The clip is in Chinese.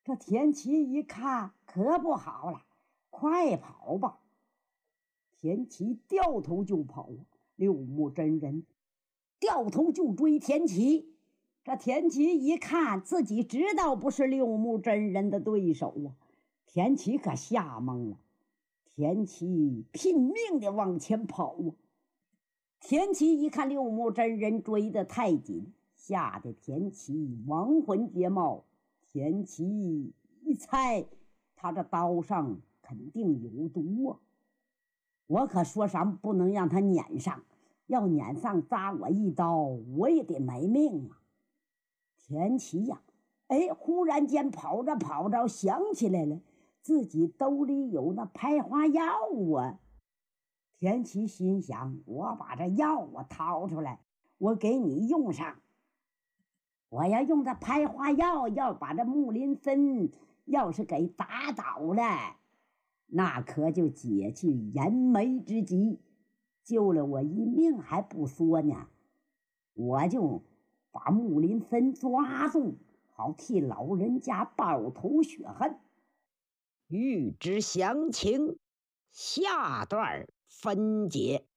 这田七一看可不好了，快跑吧！田七掉头就跑，六目真人掉头就追田七。这田七一看自己知道不是六目真人的对手啊，田七可吓懵了。田七拼命地往前跑啊！田七一看六目真人追得太紧，吓得田七亡魂皆冒。田七一猜，他这刀上肯定有毒啊！我可说啥不能让他撵上，要撵上扎我一刀，我也得没命啊！田七呀，忽然间跑着跑着想起来了，自己兜里有那拍花药啊！田七心想，我把这药掏出来，我给你用上。我要用这拍花药，要把这木林森要是给打倒了，那可就解去燃眉之急，救了我一命还不说呢。我就把木林森抓住，好替老人家报仇雪恨。欲知详情，下段分解。